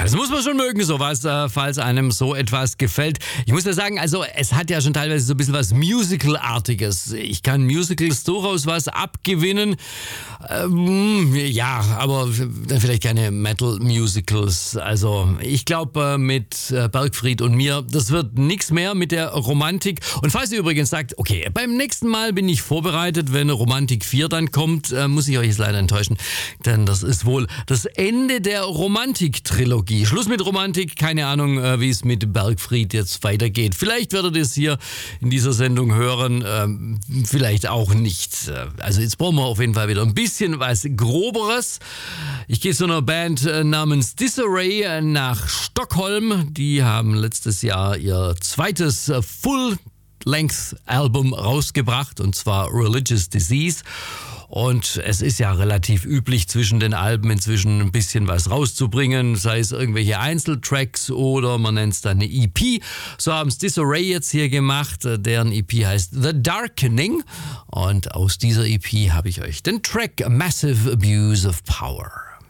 das muss man schon mögen, sowas, falls einem so etwas gefällt. Ich muss ja sagen, also es hat ja schon teilweise so ein bisschen was Musical-artiges. Ich kann Musicals durchaus was abgewinnen. Ja, aber dann vielleicht keine Metal-Musicals. Also ich glaube, mit Bergfried und mir, das wird nichts mehr mit der Romantik. Und falls ihr übrigens sagt, okay, beim nächsten Mal bin ich vorbereitet, wenn Romantik 4 dann kommt, muss ich euch jetzt leider enttäuschen, denn das ist wohl das Ende der Romantik-Trilogie. Schluss mit Romantik, keine Ahnung, wie es mit Bergfried jetzt weitergeht. Vielleicht werdet ihr es hier in dieser Sendung hören, vielleicht auch nicht. Also jetzt brauchen wir auf jeden Fall wieder ein bisschen was Groberes. Ich gehe zu einer Band namens Disarray nach Stockholm. Die haben letztes Jahr ihr zweites Full-Length-Album rausgebracht, und zwar Religious Disease. Und es ist ja relativ üblich, zwischen den Alben inzwischen ein bisschen was rauszubringen, sei es irgendwelche Einzeltracks oder man nennt es dann eine EP. So haben es Disarray jetzt hier gemacht. Deren EP heißt The Darkening. Und aus dieser EP habe ich euch den Track Massive Abuse of Power.